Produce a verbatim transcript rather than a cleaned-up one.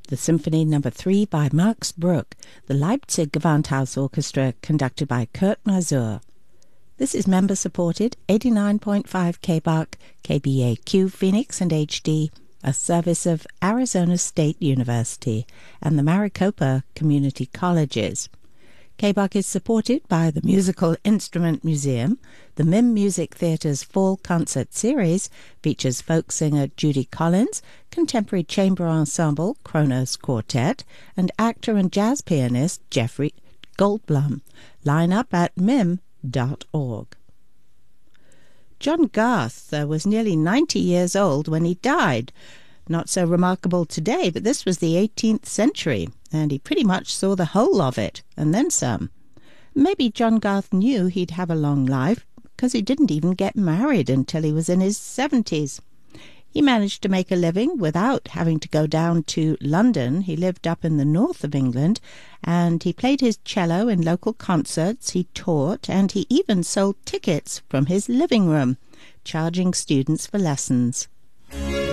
the Symphony Number three by Max Bruch, the Leipzig Gewandhaus Orchestra, conducted by Kurt Masur. This is member-supported eighty-nine point five K B A C, K B A Q Phoenix and H D, a service of Arizona State University and the Maricopa Community Colleges. K B A C is supported by the Musical Instrument Museum. The Mim Music Theatre's Fall Concert Series features folk singer Judy Collins, contemporary chamber ensemble Kronos Quartet, and actor and jazz pianist Jeffrey Goldblum. Line up at mim dot org. John Garth uh, was nearly ninety years old when he died. Not so remarkable today, but this was the eighteenth century, and he pretty much saw the whole of it, and then some. Maybe John Garth knew he'd have a long life, because he didn't even get married until he was in his seventies. He managed to make a living without having to go down to London. He lived up in the north of England, and he played his cello in local concerts, he taught, and he even sold tickets from his living room, charging students for lessons.